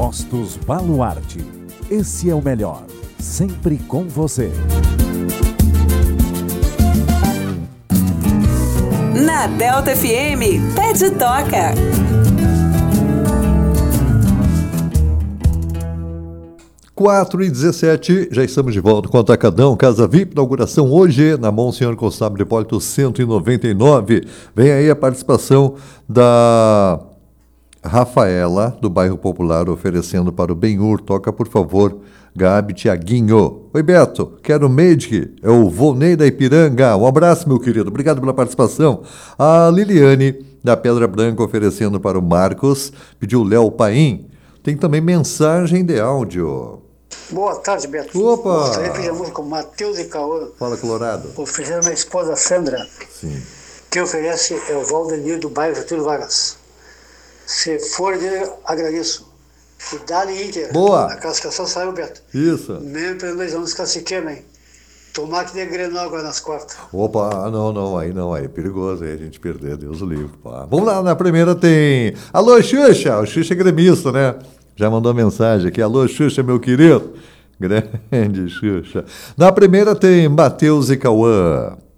Postos Baluarte. Esse é o melhor. Sempre com você. Na Delta FM, Pede Toca. Quatro e 17, já estamos de volta com o Atacadão, Casa VIP, inauguração hoje na Monsenhor Constable Hipólito 199. Vem aí a participação da Rafaela, do bairro Popular, oferecendo para o Benhur. Toca, por favor, Gabi Tiaguinho. Oi, Beto, quero Medic, é o Volney da Ipiranga. Um abraço, meu querido, obrigado pela participação. A Liliane, da Pedra Branca, oferecendo para o Marcos, pediu Léo Paim. Tem também mensagem de áudio. Boa tarde, Beto. Opa! Gostaria de pedir a música com Matheus e Cauã. Fala, Colorado. Oferecendo a minha esposa Sandra. Sim. Quem oferece é o Valdenir do bairro Getúlio Vargas. Se for dele, agradeço. E Dali Inter. Boa! A classificação saiu, Beto. Isso. Mesmo pelo 2 anos que se queimem. Tomate de Grenal agora nas quartas. Opa, não, aí é perigoso aí a gente perder, Deus o livre. Pá. Vamos lá, na primeira tem... Alô, Xuxa, o Xuxa é gremista, né? Já mandou mensagem aqui, alô, Xuxa, meu querido. Grande Xuxa. Na primeira tem Matheus e Cauã.